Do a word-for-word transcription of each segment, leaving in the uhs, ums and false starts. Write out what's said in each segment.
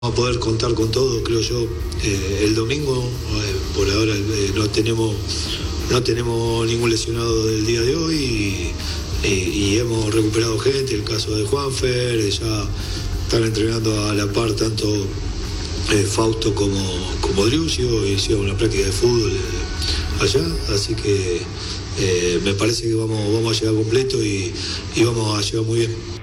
a poder contar con todo, creo yo. Eh, el domingo, eh, por ahora eh, no tenemos no tenemos ningún lesionado del día de hoy y, y, y hemos recuperado gente, el caso de Juanfer, ya están entrenando a la par tanto eh, Fausto como, como Driusio, hicieron una práctica de fútbol eh, allá, así que eh, me parece que vamos, vamos a llegar completo y, y vamos a llegar muy bien.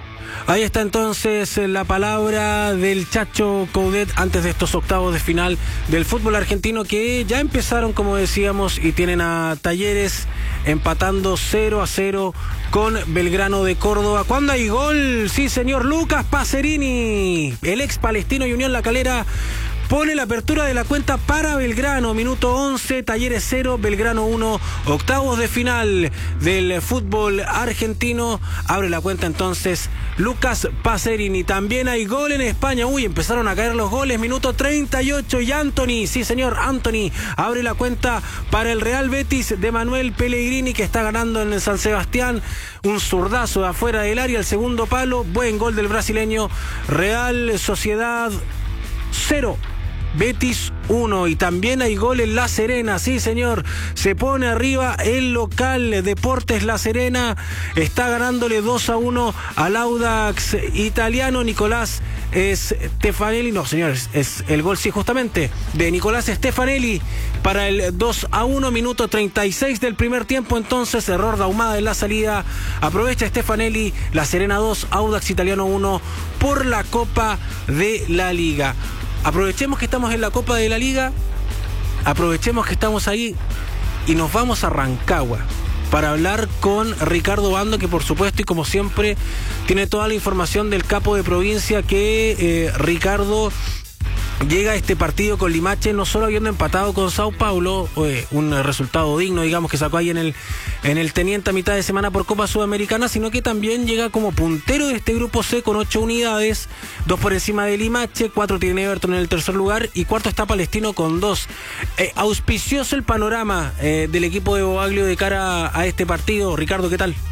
Ahí está entonces la palabra del Chacho Coudet antes de estos octavos de final del fútbol argentino, que ya empezaron, como decíamos, y tienen a Talleres empatando cero a cero con Belgrano de Córdoba. ¿Cuándo hay gol? Sí, señor, Lucas Pacerini, el ex Palestino y Unión La Calera, pone la apertura de la cuenta para Belgrano. Minuto once, Talleres cero, Belgrano uno. Octavos de final del fútbol argentino. Abre la cuenta entonces Lucas Pacerini. También hay gol en España. Uy, empezaron a caer los goles. Minuto treinta y ocho y Anthony, sí señor, Anthony abre la cuenta para el Real Betis de Manuel Pellegrini, que está ganando en el San Sebastián. Un zurdazo de afuera del área, el segundo palo. Buen gol del brasileño. Real Sociedad cero, Betis uno. Y también hay gol en La Serena, sí señor, se pone arriba el local Deportes La Serena, está ganándole dos a uno al Audax italiano. Nicolás Stefanelli, no señores, es el gol, sí, justamente, de Nicolás Stefanelli para el dos a uno, minuto treinta y seis del primer tiempo. Entonces, error de Ahumada en la salida, aprovecha Stefanelli. La Serena dos, Audax italiano uno por la Copa de la Liga. Aprovechemos que estamos en la Copa de la Liga, aprovechemos que estamos ahí y nos vamos a Rancagua para hablar con Ricardo Bando, que por supuesto y como siempre tiene toda la información del capo de provincia, que eh, Ricardo llega a este partido con Limache no solo habiendo empatado con Sao Paulo, eh, un resultado digno, digamos, que sacó ahí en el, en el Teniente a mitad de semana por Copa Sudamericana, sino que también llega como puntero de este grupo C con ocho unidades, dos por encima de Limache, cuatro tiene Everton en el tercer lugar y cuarto está Palestino con dos. Eh, auspicioso el panorama eh, del equipo de Bobaglio de cara a, a este partido. Ricardo, ¿qué tal?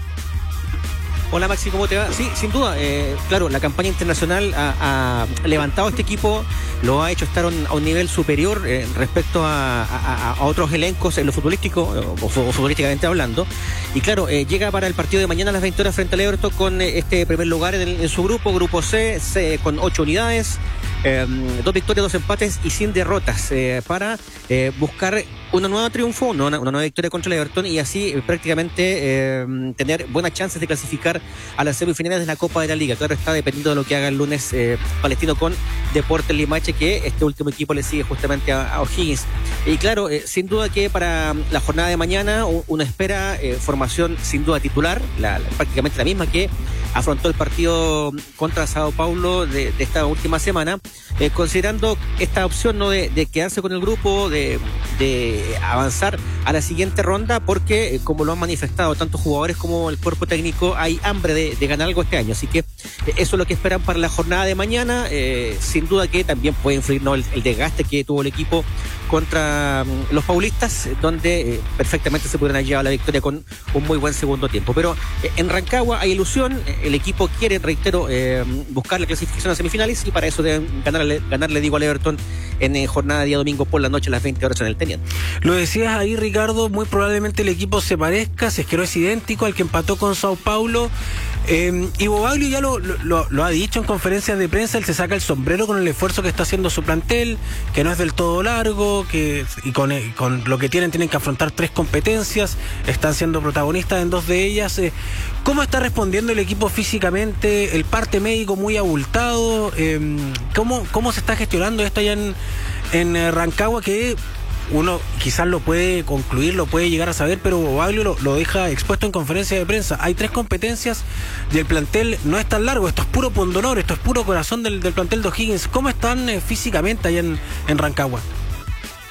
Hola Maxi, ¿cómo te va? Sí, sin duda, eh, claro, la campaña internacional ha, ha levantado este equipo, lo ha hecho estar un, a un nivel superior eh, respecto a, a, a otros elencos en lo futbolístico, o, o futbolísticamente hablando. Y claro, eh, llega para el partido de mañana a las veinte horas frente al Everton con eh, este primer lugar en, el, en su grupo, grupo C, C con ocho unidades, eh, dos victorias, dos empates y sin derrotas, eh, para eh, buscar una nueva triunfo, una, una nueva victoria contra el Everton y así eh, prácticamente eh, tener buenas chances de clasificar a las semifinales de la Copa de la Liga. Claro, está dependiendo de lo que haga el lunes eh, Palestino con Deportes Limache, que este último equipo le sigue justamente a, a O'Higgins. Y claro, eh, sin duda que para la jornada de mañana uno espera eh, formación sin duda titular, la, la, prácticamente la misma que afrontó el partido contra Sao Paulo de, de esta última semana, eh, considerando esta opción, ¿no?, de, de quedarse con el grupo, de, de avanzar a la siguiente ronda, porque eh, como lo han manifestado tanto jugadores como el cuerpo técnico, hay hambre de, de ganar algo este año, así que eh, eso es lo que esperan para la jornada de mañana. Eh, sin duda que también puede influir, ¿no?, el, el desgaste que tuvo el equipo contra um, los paulistas, donde eh, perfectamente se pudieron llevar la victoria con un muy buen segundo tiempo. Pero eh, en Rancagua hay ilusión, el equipo quiere, reitero, eh, buscar la clasificación a semifinales y para eso deben ganarle, ganarle digo, al Everton en eh, jornada de día domingo por la noche a las veinte horas en el Teniente. Lo decías ahí, Ricardo, muy probablemente el equipo se parezca, si es que no es idéntico al que empató con Sao Paulo. Eh, y Bobaglio ya lo, lo, lo ha dicho en conferencias de prensa, él se saca el sombrero con el esfuerzo que está haciendo su plantel, que no es del todo largo, que y con, con lo que tienen tienen que afrontar tres competencias, están siendo protagonistas en dos de ellas. Eh, ¿Cómo está respondiendo el equipo físicamente? El parte médico muy abultado. Eh, ¿cómo, ¿Cómo se está gestionando esto allá en, en Rancagua, que uno quizás lo puede concluir, lo puede llegar a saber, pero Bobaglio lo, lo deja expuesto en conferencia de prensa? Hay tres competencias y el plantel no es tan largo, esto es puro pundonor, esto es puro corazón del, del plantel de O'Higgins. ¿Cómo están eh, físicamente allá en, en Rancagua?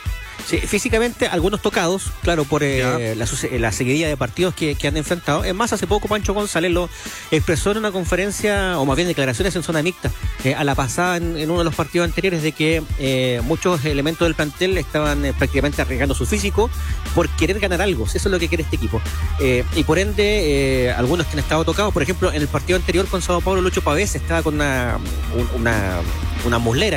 Sí, físicamente algunos tocados, claro, por eh, la, la seguidilla de partidos que, que han enfrentado. Es más, hace poco Pancho González lo expresó en una conferencia, o más bien declaraciones en zona mixta, eh, a la pasada en, en uno de los partidos anteriores, de que eh, muchos elementos del plantel estaban eh, prácticamente arriesgando su físico por querer ganar algo. Eso es lo que quiere este equipo. Eh, y por ende, eh, algunos que han estado tocados, por ejemplo, en el partido anterior con Sao Paulo, Lucho Pavés estaba con una, una, una muslera